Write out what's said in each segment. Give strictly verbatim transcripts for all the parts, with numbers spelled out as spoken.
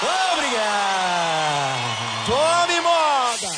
Obrigado. Tome moda.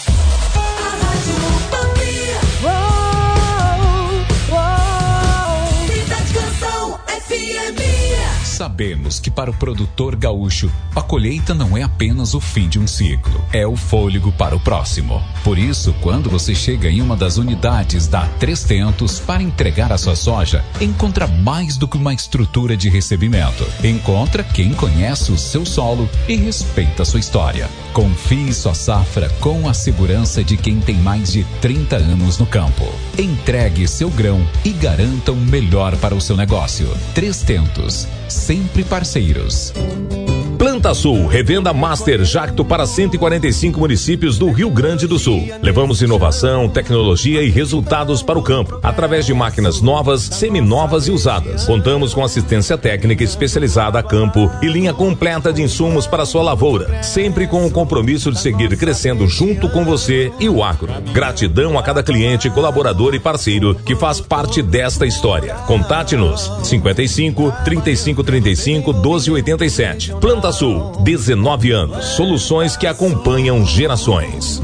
Sabemos que para o produtor gaúcho, a colheita não é apenas o fim de um ciclo, é o fôlego para o próximo. Por isso, quando você chega em uma das unidades da Três Tentos para entregar a sua soja, encontra mais do que uma estrutura de recebimento. Encontra quem conhece o seu solo e respeita a sua história. Confie sua safra com a segurança de quem tem mais de trinta anos no campo. Entregue seu grão e garanta o melhor para o seu negócio. Três Tentos, sempre parceiros. Planta Sul, revenda Master Jacto para cento e quarenta e cinco municípios do Rio Grande do Sul. Levamos inovação, tecnologia e resultados para o campo, através de máquinas novas, seminovas e usadas. Contamos com assistência técnica especializada a campo e linha completa de insumos para sua lavoura, sempre com o compromisso de seguir crescendo junto com você e o agro. Gratidão a cada cliente, colaborador e parceiro que faz parte desta história. Contate-nos cinquenta e cinco, trinta e cinco, trinta e cinco, doze, oitenta e sete. Planta Sul, dezenove anos. Soluções que acompanham gerações.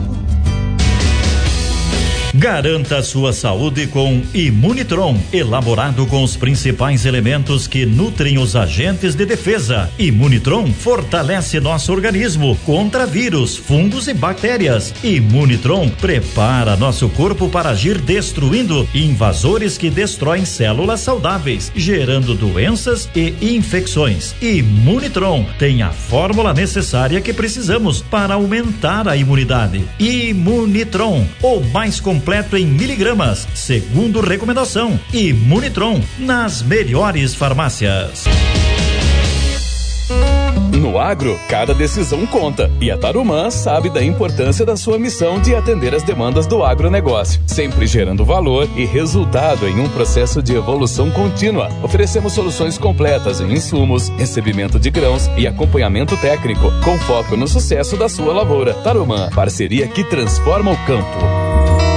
Garanta sua saúde com Imunitron, elaborado com os principais elementos que nutrem os agentes de defesa. Imunitron fortalece nosso organismo contra vírus, fungos e bactérias. Imunitron prepara nosso corpo para agir destruindo invasores que destroem células saudáveis, gerando doenças e infecções. Imunitron tem a fórmula necessária que precisamos para aumentar a imunidade. Imunitron, o mais completo completo em miligramas, segundo recomendação. Imunitron, nas melhores farmácias. No agro, cada decisão conta, e a Tarumã sabe da importância da sua missão de atender as demandas do agronegócio, sempre gerando valor e resultado em um processo de evolução contínua. Oferecemos soluções completas em insumos, recebimento de grãos e acompanhamento técnico, com foco no sucesso da sua lavoura. Tarumã, parceria que transforma o campo.